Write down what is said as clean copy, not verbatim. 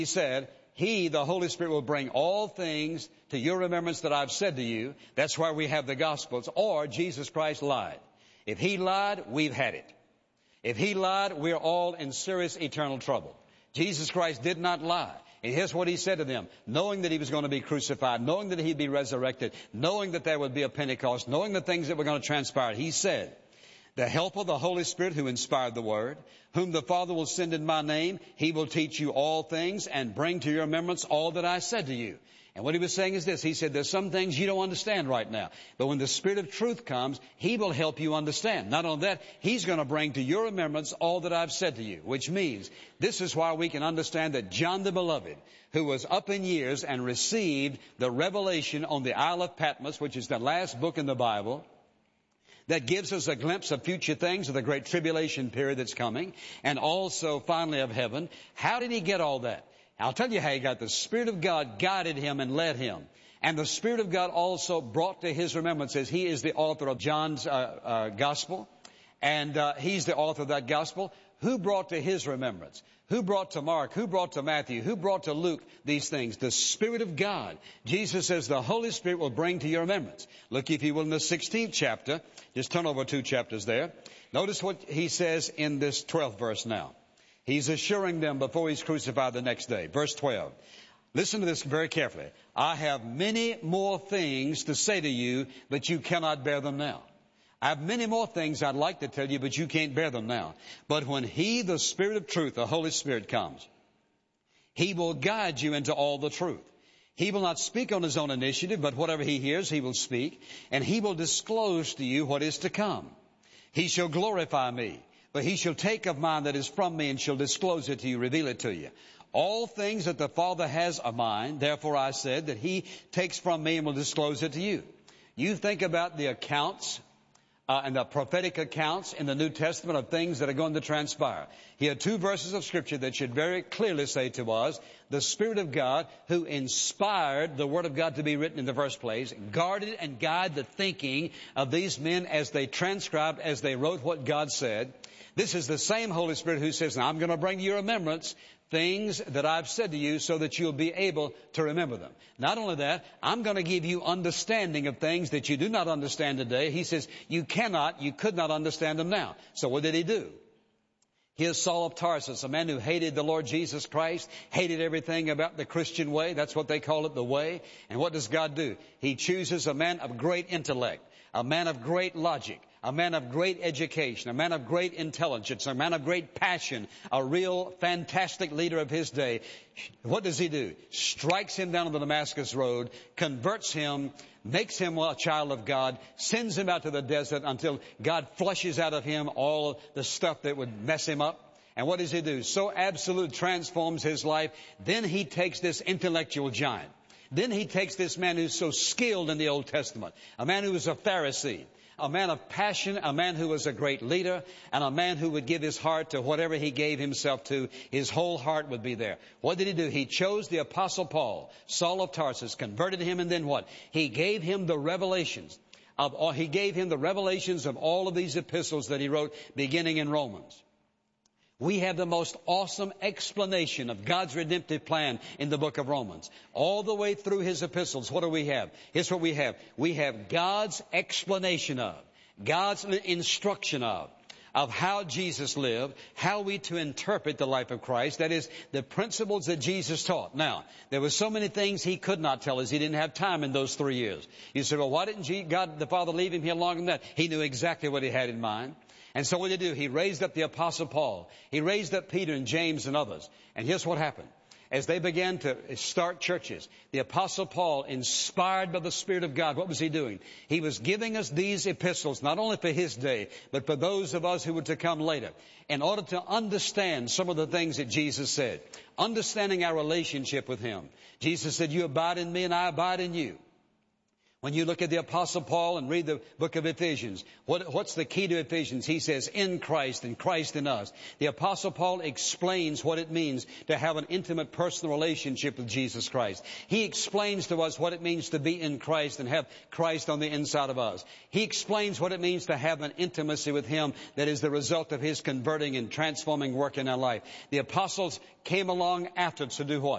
He said, He, the Holy Spirit, will bring all things to your remembrance that I've said to you. That's why we have the Gospels. Or Jesus Christ lied. If He lied, we've had it. If He lied, we're all in serious eternal trouble. Jesus Christ did not lie. And here's what He said to them, knowing that He was going to be crucified, knowing that He'd be resurrected, knowing that there would be a Pentecost, knowing the things that were going to transpire. He said, the helper, the Holy Spirit who inspired the Word, whom the Father will send in my name, He will teach you all things and bring to your remembrance all that I said to you. And what He was saying is this. He said, there's some things you don't understand right now. But when the Spirit of truth comes, He will help you understand. Not only that, He's going to bring to your remembrance all that I've said to you. Which means, this is why we can understand that John the Beloved, who was up in years and received the revelation on the Isle of Patmos, which is the last book in the Bible, that gives us a glimpse of future things, of the great tribulation period that's coming, and also finally of heaven. How did he get all that? I'll tell you how he got. The Spirit of God guided him and led him. And the Spirit of God also brought to his remembrances. He is the author of John's Gospel, and he's the author of that Gospel. Who brought to his remembrance? Who brought to Mark? Who brought to Matthew? Who brought to Luke these things? The Spirit of God. Jesus says the Holy Spirit will bring to your remembrance. Look, if you will, in the 16th chapter. Just turn over 2 chapters there. Notice what he says in this 12th verse now. He's assuring them before he's crucified the next day. Verse 12. Listen to this very carefully. I have many more things to say to you, but you cannot bear them now. I have many more things I'd like to tell you, but you can't bear them now. But when He, the Spirit of truth, the Holy Spirit, comes, He will guide you into all the truth. He will not speak on His own initiative, but whatever He hears, He will speak, and He will disclose to you what is to come. He shall glorify me, but He shall take of mine that is from me, and shall disclose it to you, reveal it to you. All things that the Father has are mine, therefore I said that He takes from me and will disclose it to you. You think about the accounts and the prophetic accounts in the New Testament of things that are going to transpire. Here are 2 verses of Scripture that should very clearly say to us, the Spirit of God who inspired the Word of God to be written in the first place, guarded and guided the thinking of these men as they transcribed, as they wrote what God said. This is the same Holy Spirit who says, now I'm going to bring to your remembrance things that I've said to you so that you'll be able to remember them. Not only that, I'm going to give you understanding of things that you do not understand today. He says, you could not understand them now. So what did He do? Here's Saul of Tarsus, a man who hated the Lord Jesus Christ, hated everything about the Christian way. That's what they call it, the way. And what does God do? He chooses a man of great intellect, a man of great logic, a man of great education, a man of great intelligence, a man of great passion, a real fantastic leader of his day. What does he do? Strikes him down on the Damascus road, converts him, makes him a child of God, sends him out to the desert until God flushes out of him all the stuff that would mess him up. And what does he do? So absolutely transforms his life. Then he takes this intellectual giant. Then he takes this man who's so skilled in the Old Testament, a man who was a Pharisee, a man of passion, a man who was a great leader, and a man who would give his heart to whatever he gave himself to. His whole heart would be there. What did he do? He chose the Apostle Paul, Saul of Tarsus, converted him, and then what? He gave him the revelations of all of these epistles that he wrote, beginning in Romans. We have the most awesome explanation of God's redemptive plan in the book of Romans. All the way through his epistles, what do we have? Here's what we have. We have God's explanation of, God's instruction of how Jesus lived, how we to interpret the life of Christ. That is, the principles that Jesus taught. Now, there were so many things he could not tell us. He didn't have time in those 3 years. You say, well, why didn't God the Father leave him here longer than that? He knew exactly what he had in mind. And so what did he do? He raised up the Apostle Paul. He raised up Peter and James and others. And here's what happened. As they began to start churches, the Apostle Paul, inspired by the Spirit of God, what was he doing? He was giving us these epistles, not only for his day, but for those of us who were to come later, in order to understand some of the things that Jesus said, understanding our relationship with Him. Jesus said, you abide in me and I abide in you. When you look at the Apostle Paul and read the book of Ephesians, what's the key to Ephesians? He says, in Christ and Christ in us. The Apostle Paul explains what it means to have an intimate personal relationship with Jesus Christ. He explains to us what it means to be in Christ and have Christ on the inside of us. He explains what it means to have an intimacy with Him that is the result of His converting and transforming work in our life. The apostles came along after to do what?